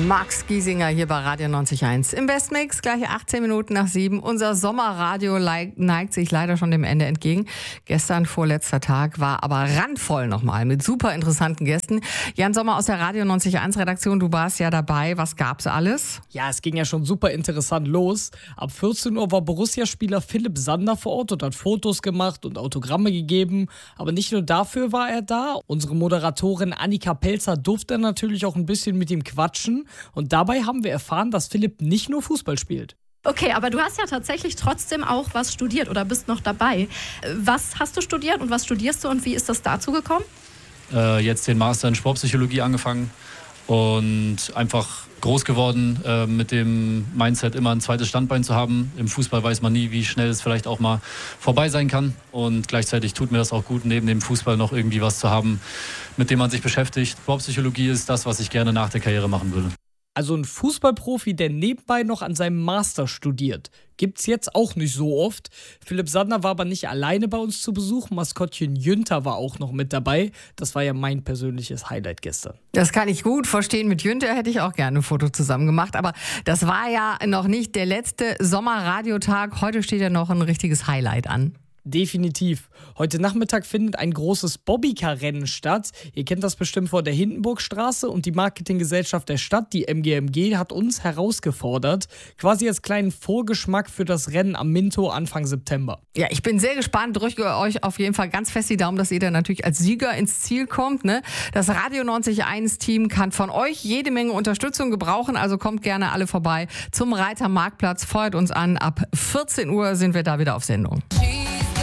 Max Giesinger hier bei Radio 90.1. Im Westmix, gleich 18 Minuten nach 7. Unser Sommerradio neigt sich leider schon dem Ende entgegen. Gestern, vorletzter Tag, war aber randvoll nochmal mit super interessanten Gästen. Jan Sommer aus der Radio 90.1 Redaktion, du warst ja dabei. Was gab's alles? Ja, es ging ja schon super interessant los. Ab 14 Uhr war Borussia-Spieler Philipp Sander vor Ort und hat Fotos gemacht und Autogramme gegeben. Aber nicht nur dafür war er da. Unsere Moderatorin Annika Pelzer durfte natürlich auch ein bisschen mit ihm quatschen. Und dabei haben wir erfahren, dass Philipp nicht nur Fußball spielt. Okay, aber du hast ja tatsächlich trotzdem auch was studiert oder bist noch dabei. Was hast du studiert und was studierst du und wie ist das dazu gekommen? Jetzt den Master in Sportpsychologie angefangen und einfach groß geworden mit dem Mindset, immer ein zweites Standbein zu haben. Im Fußball weiß man nie, wie schnell es vielleicht auch mal vorbei sein kann. Und gleichzeitig tut mir das auch gut, neben dem Fußball noch irgendwie was zu haben, mit dem man sich beschäftigt. Sportpsychologie ist das, was ich gerne nach der Karriere machen würde. Also ein Fußballprofi, der nebenbei noch an seinem Master studiert. Gibt's jetzt auch nicht so oft. Philipp Sander war aber nicht alleine bei uns zu Besuch. Maskottchen Jünter war auch noch mit dabei. Das war ja mein persönliches Highlight gestern. Das kann ich gut verstehen. Mit Jünter hätte ich auch gerne ein Foto zusammen gemacht. Aber das war ja noch nicht der letzte Sommerradiotag. Heute steht ja noch ein richtiges Highlight an. Definitiv. Heute Nachmittag findet ein großes Bobbycar-Rennen statt. Ihr kennt das bestimmt vor der Hindenburgstraße und die Marketinggesellschaft der Stadt, die MGMG, hat uns herausgefordert. Quasi als kleinen Vorgeschmack für das Rennen am Minto Anfang September. Ja, ich bin sehr gespannt. Drücke euch auf jeden Fall ganz fest die Daumen, dass ihr dann natürlich als Sieger ins Ziel kommt. Ne? Das Radio 90.1-Team kann von euch jede Menge Unterstützung gebrauchen. Also kommt gerne alle vorbei zum Reitermarktplatz. Feuert uns an. Ab 14 Uhr sind wir da wieder auf Sendung.